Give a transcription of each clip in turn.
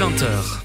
20h.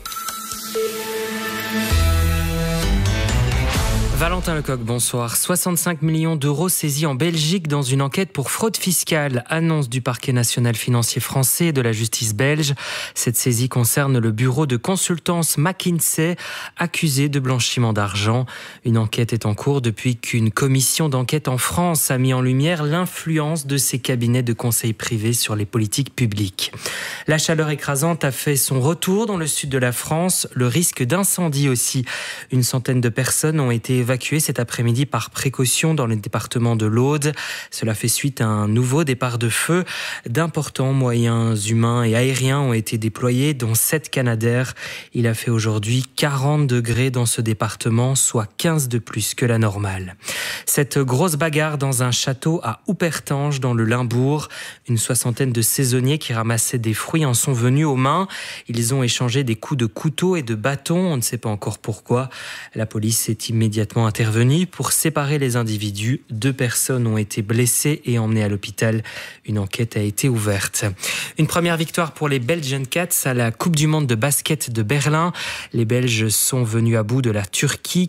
Valentin Lecoq, bonsoir. 65 millions d'euros saisis en Belgique dans une enquête pour fraude fiscale. Annonce du parquet national financier français et de la justice belge. Cette saisie concerne le bureau de consultance McKinsey, accusé de blanchiment d'argent. Une enquête est en cours depuis qu'une commission d'enquête en France a mis en lumière l'influence de ces cabinets de conseil privés sur les politiques publiques. La chaleur écrasante a fait son retour dans le sud de la France. Le risque d'incendie aussi. Une centaine de personnes ont été évacués cet après-midi par précaution dans le département de l'Aude. Cela fait suite à un nouveau départ de feu. D'importants moyens humains et aériens ont été déployés, dont 7 Canadair. Il a fait aujourd'hui 40 degrés dans ce département, soit 15 de plus que la normale. Cette grosse bagarre dans un château à Houpertange, dans le Limbourg. Une soixantaine de saisonniers qui ramassaient des fruits en sont venus aux mains. Ils ont échangé des coups de couteau et de bâton. On ne sait pas encore pourquoi. La police est immédiatement intervenue pour séparer les individus. 2 personnes ont été blessées et emmenées à l'hôpital. Une enquête a été ouverte. Une première victoire pour les Belgian Cats à la Coupe du Monde de basket de Berlin. Les Belges sont venus à bout de la Turquie,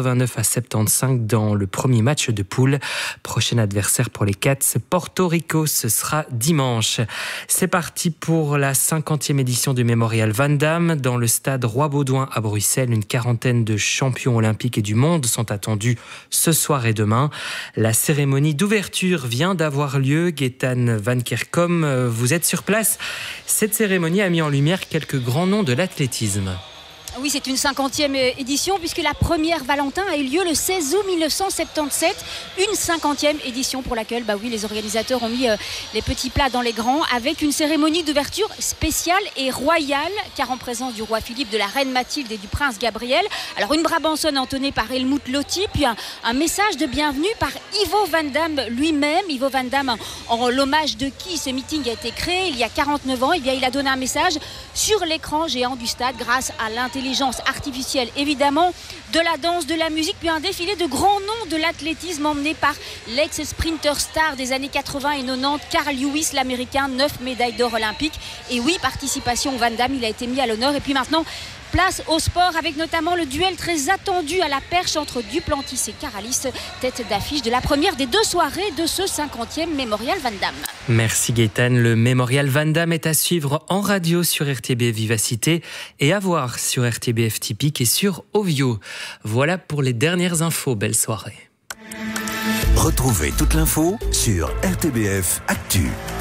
89-75 dans le premier match de poule. Prochain adversaire pour les Cats, Porto Rico, ce sera dimanche. C'est parti pour la 50e édition du Mémorial Van Damme. Dans le stade Roi-Baudouin à Bruxelles, une quarantaine de champions olympiques et du monde sont attendus ce soir et demain. La cérémonie d'ouverture vient d'avoir lieu. Gaëtan Van Kerkom, vous êtes sur place. Cette cérémonie a mis en lumière quelques grands noms de l'athlétisme. Oui, c'est une 50e édition puisque la première Valentin a eu lieu le 16 août 1977. Une 50e édition pour laquelle les organisateurs ont mis les petits plats dans les grands avec une cérémonie d'ouverture spéciale et royale car en présence du roi Philippe, de la reine Mathilde et du prince Gabriel. Alors une brabançonne entonnée par Helmut Lotti, puis un message de bienvenue par Ivo Van Damme lui-même. Ivo Van Damme, en l'hommage de qui ce meeting a été créé il y a 49 ans, il a donné un message sur l'écran géant du stade grâce à l'intelligence artificielle évidemment, de la danse, de la musique, puis un défilé de grands noms de l'athlétisme emmené par l'ex-sprinter star des années 80 et 90, Carl Lewis, l'américain, 9 médailles d'or olympiques. Et oui, participation au Van Damme, il a été mis à l'honneur. Et puis maintenant, place au sport avec notamment le duel très attendu à la perche entre Duplantis et Caralis, tête d'affiche de la première des 2 soirées de ce 50e Mémorial Van Damme. Merci Gaëtan. Le Mémorial Van Damme est à suivre en radio sur RTBF Vivacité et à voir sur RTBF Typique et sur Ovio. Voilà pour les dernières infos. Belle soirée. Retrouvez toute l'info sur RTBF Actu.